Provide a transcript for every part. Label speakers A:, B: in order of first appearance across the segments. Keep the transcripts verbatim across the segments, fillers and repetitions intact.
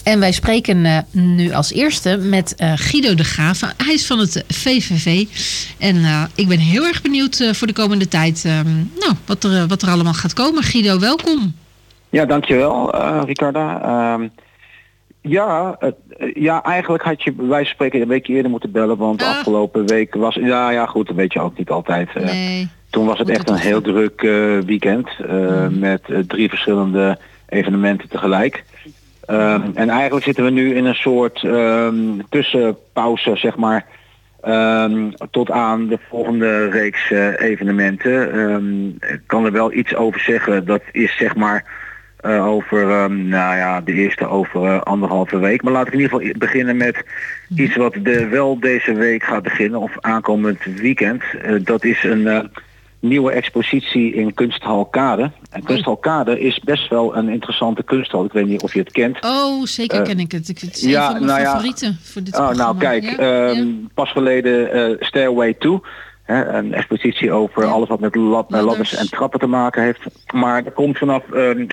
A: En wij spreken uh, nu als eerste met uh, Guido de Graaf. Hij is van het V V V. En uh, ik ben heel erg benieuwd uh, voor de komende tijd uh, nou, wat, er, uh, wat er allemaal gaat komen. Guido, welkom.
B: Ja, dankjewel uh, Ricarda. Uh, ja, uh, ja, eigenlijk had je bij wijze van spreken een week eerder moeten bellen. Want de uh. afgelopen week was... Ja, ja, goed, dat weet je ook niet altijd. Uh,
A: nee.
B: Toen was het echt een heel druk uh, weekend. Uh, mm. Met uh, drie verschillende evenementen tegelijk. Um, en eigenlijk zitten we nu in een soort um, tussenpauze, zeg maar, um, tot aan de volgende reeks uh, evenementen. Um, ik kan er wel iets over zeggen. Dat is zeg maar uh, over, um, nou ja, de eerste over uh, anderhalve week. Maar laat ik in ieder geval beginnen met iets wat de, wel deze week gaat beginnen, of aankomend weekend. Uh, dat is een... Uh, nieuwe expositie in Kunsthal Kade. En Kunsthal Kade is best wel een interessante kunsthal. Ik weet niet of je het kent.
A: Oh, zeker uh, ken ik het. Ik het is ja, een van mijn nou favorieten ja, voor dit oh, programma.
B: Nou kijk,
A: ja?
B: Um, ja. pas geleden uh, Stairway to. Hè, een expositie over ja. alles wat met lab, ladders en trappen te maken heeft. Maar er komt vanaf um,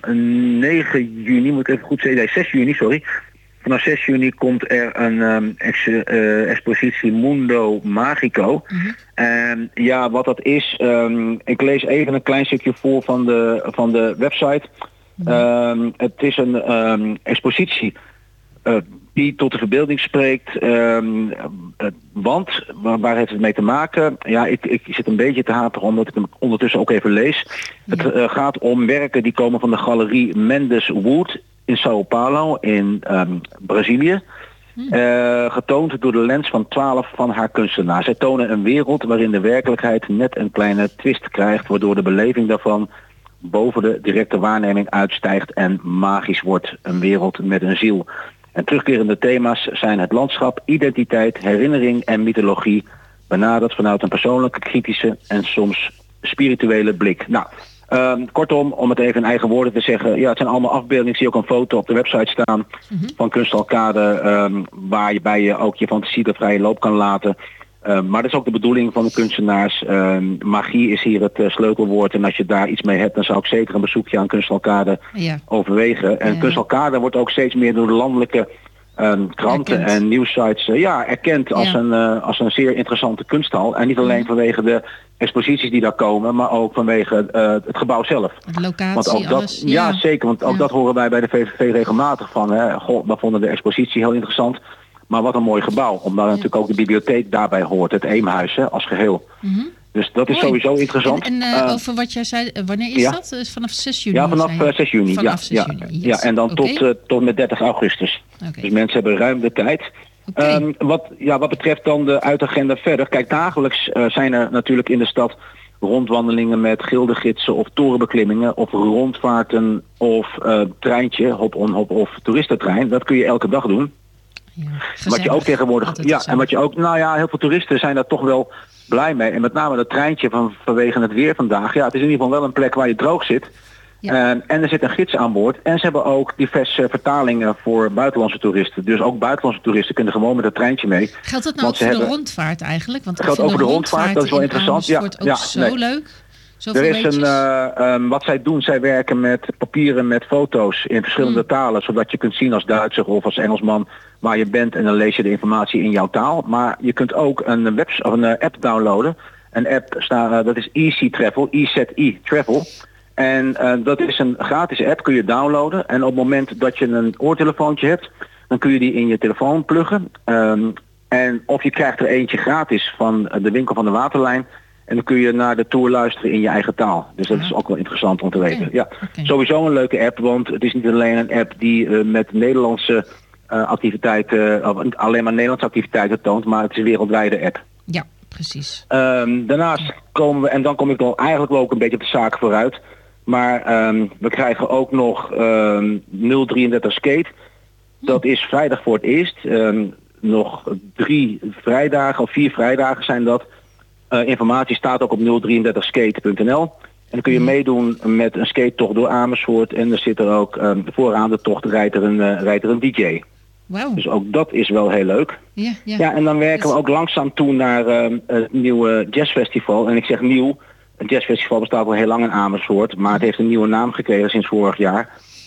B: negen juni, moet ik even goed zeggen, nee, zes juni, sorry. Vanaf zes juni komt er een um, ex, uh, expositie Mundo Magico. Mm-hmm. En ja, wat dat is, um, ik lees even een klein stukje voor van de, van de website. Mm-hmm. Um, het is een um, expositie uh, die tot de verbeelding spreekt. Um, uh, want, waar, waar heeft het mee te maken? Ja, ik, ik zit een beetje te haperen omdat ik hem ondertussen ook even lees. Mm-hmm. Het uh, gaat om werken die komen van de galerie Mendes Wood in Sao Paulo in um, Brazilië. Hmm. Uh, getoond door de lens van twaalf van haar kunstenaars. Zij tonen een wereld waarin de werkelijkheid net een kleine twist krijgt, waardoor de beleving daarvan boven de directe waarneming uitstijgt en magisch wordt. Een wereld met een ziel. En terugkerende thema's zijn het landschap, identiteit, herinnering en mythologie, benaderd vanuit een persoonlijke, kritische en soms spirituele blik. Nou, Um, kortom, om het even in eigen woorden te zeggen, ja, het zijn allemaal afbeeldingen. Ik zie ook een foto op de website staan mm-hmm. van Kunsthal Kade, um, waarbij je ook je fantasie de vrije loop kan laten. Um, maar dat is ook de bedoeling van de kunstenaars. Um, magie is hier het uh, sleutelwoord. En als je daar iets mee hebt, dan zou ik zeker een bezoekje aan Kunsthal Kade ja. overwegen. En ja. Kunsthal Kade wordt ook steeds meer door de landelijke um, kranten erkend. en nieuwsites uh, ja, erkend als, ja. een, uh, als een zeer interessante kunsthal. En niet alleen mm-hmm. vanwege de exposities die daar komen, maar ook vanwege uh, het gebouw zelf.
A: De locatie,
B: want ook dat,
A: alles. Ja.
B: ja, zeker, want ook ja. dat horen wij bij de V V V regelmatig van. Hè. Goh, we vonden de expositie heel interessant, maar wat een mooi gebouw. Omdat ja. natuurlijk ook de bibliotheek daarbij hoort, het Eemhuis hè, als geheel. Mm-hmm. Dus dat is mooi. Sowieso interessant.
A: En, en uh, uh, over wat jij zei, wanneer is ja. dat? Uh, vanaf zes juni?
B: Ja, vanaf uh, zes juni.
A: Vanaf
B: ja,
A: zes
B: ja,
A: juni. Yes.
B: Ja, en dan okay. tot, uh, tot met dertig augustus. Okay. Dus mensen hebben ruim de tijd. Okay. Um, wat, ja, wat betreft dan de uitagenda verder. Kijk, dagelijks uh, zijn er natuurlijk in de stad rondwandelingen met gildegidsen of torenbeklimmingen of rondvaarten of uh, treintje, hop-on, hop-off toeristentrein. Dat kun je elke dag doen.
A: Ja,
B: wat je ook tegenwoordig, ja, gezellig. En wat je ook, nou ja, heel veel toeristen zijn daar toch wel blij mee. En met name dat treintje van, vanwege het weer vandaag. Ja, het is in ieder geval wel een plek waar je droog zit. Ja. Uh, en er zit een gids aan boord. En ze hebben ook diverse vertalingen voor buitenlandse toeristen. Dus ook buitenlandse toeristen kunnen gewoon met het treintje mee.
A: Geldt dat nou ook voor hebben... de rondvaart eigenlijk? Want
B: geldt ook voor de rondvaart, dat is wel interessant. Ja,
A: ook
B: ja,
A: zo
B: nee.
A: leuk.
B: Er is een, uh, um, wat zij doen, zij werken met papieren met foto's in verschillende mm. talen. Zodat je kunt zien als Duitser of als Engelsman waar je bent. En dan lees je de informatie in jouw taal. Maar je kunt ook een, web, of een uh, app downloaden. Een app, sta, uh, dat is Easy Travel, E Z I Travel. En uh, dat is een gratis app, kun je downloaden. En op het moment dat je een oortelefoontje hebt, dan kun je die in je telefoon pluggen. Um, en of je krijgt er eentje gratis van de winkel van de Waterlijn. En dan kun je naar de tour luisteren in je eigen taal. Dus dat is ook wel interessant om te weten. Okay. Ja, okay. Sowieso een leuke app, want het is niet alleen een app die uh, met Nederlandse uh, activiteiten, uh, alleen maar Nederlandse activiteiten toont, maar het is een wereldwijde app.
A: Ja, precies.
B: Um, daarnaast komen we, en dan kom ik dan eigenlijk ook een beetje op de zaak vooruit. Maar um, we krijgen ook nog um, nul drieëndertig Skate. Dat is vrijdag voor het eerst. Um, nog drie vrijdagen of vier vrijdagen zijn dat. Uh, informatie staat ook op nul drieëndertig skate punt n l. En dan kun je meedoen met een skatetocht door Amersfoort. En er zit er ook um, vooraan de tocht rijdt er een, uh, rijdt er een D J.
A: Wow.
B: Dus ook dat is wel heel leuk.
A: Ja, ja.
B: ja en dan werken we ook langzaam toe naar um, het nieuwe jazzfestival. En ik zeg nieuw. Het jazzfestival bestaat al heel lang in Amersfoort. Maar het heeft een nieuwe naam gekregen sinds vorig jaar.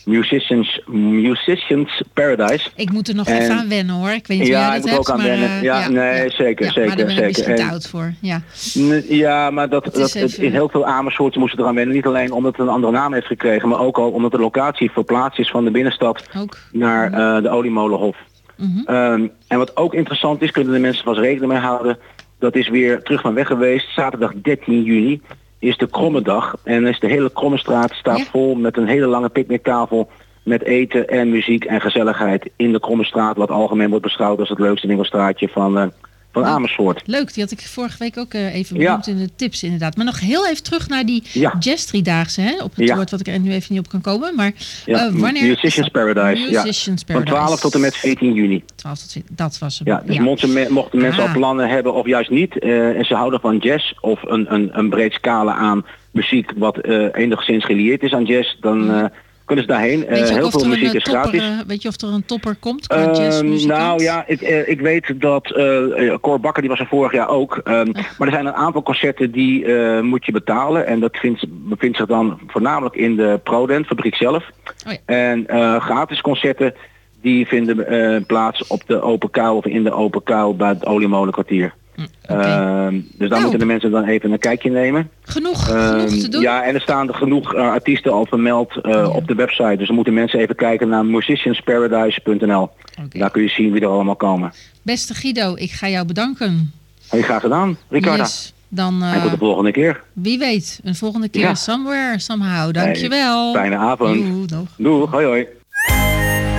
B: Musicians, Musicians Paradise.
A: Ik moet er nog
B: en,
A: even aan wennen hoor. Ik weet niet hoe
B: ja,
A: jij dat
B: ik
A: hebt,
B: ook aan
A: maar...
B: wennen.
A: Uh,
B: ja,
A: ja,
B: nee,
A: ja,
B: zeker,
A: ja,
B: zeker.
A: Maar daar ben ik
B: zeker.
A: misschien te
B: en,
A: oud voor, ja.
B: Ja, maar dat, dat,
A: even...
B: in heel veel Amersfoorten moesten eraan wennen. Niet alleen omdat het een andere naam heeft gekregen, maar ook al omdat de locatie verplaatst is van de binnenstad
A: ook.
B: naar
A: mm-hmm.
B: uh, de Oliemolenhof.
A: Mm-hmm.
B: Um, en wat ook interessant is, kunnen de mensen vast rekening mee houden. Dat is weer terug van weg geweest. Zaterdag dertien juni is de Krommedag. En is de hele Krommestraat staat ja. vol met een hele lange picknicktafel. Met eten en muziek en gezelligheid in de Krommestraat. Wat algemeen wordt beschouwd als het leukste winkelstraatje van, uh, van
A: leuk.
B: Amersfoort.
A: Leuk, die had ik vorige week ook uh, even benoemd ja. in de tips inderdaad. Maar nog heel even terug naar die
B: ja.
A: jazz-driedaagse, hè? Op het ja. woord wat ik er nu even niet op kan komen. Maar
B: ja.
A: uh, wanneer...
B: Musicians Paradise.
A: Musicians
B: ja.
A: Paradise.
B: Van twaalf tot en met veertien juni.
A: twaalf tot veertien, dat was hem.
B: Ja, dus ja. mochten, mochten mensen ah. al plannen hebben of juist niet. Uh, en ze houden van jazz of een, een, een breed scala aan muziek wat uh, enigszins gelieerd is aan jazz. Dan... Uh, kunnen ze daarheen. Uh, heel veel muziek is
A: topper,
B: gratis.
A: Uh, weet je of er een topper komt qua uh, jazzmuziek?
B: Nou ja, ik, uh, ik weet dat uh, Cor Bakker, die was er vorig jaar ook. Um, uh. Maar er zijn een aantal concerten die uh, moet je betalen. En dat vindt, bevindt zich dan voornamelijk in de Prodent fabriek zelf. Oh ja. En uh, gratis concerten die vinden uh, plaats op de open kuil of in de open kuil bij het Oliemolenkwartier. Okay. Uh, dus daar nou. moeten de mensen dan even een kijkje nemen.
A: Genoeg,
B: uh,
A: genoeg te doen.
B: Ja, en er staan er genoeg uh, artiesten al vermeld uh, ja. op de website. Dus dan moeten mensen even kijken naar musicians paradise punt n l. Okay. Daar kun je zien wie er allemaal komen.
A: Beste Guido, ik ga jou bedanken.
B: Heel graag gedaan, Ricarda.
A: Yes, dan, uh,
B: en tot de volgende keer.
A: Wie weet, een volgende keer ja. somewhere, somehow. Dankjewel.
B: Hey, fijne avond.
A: Doei, doeg.
B: Doeg, hoi hoi.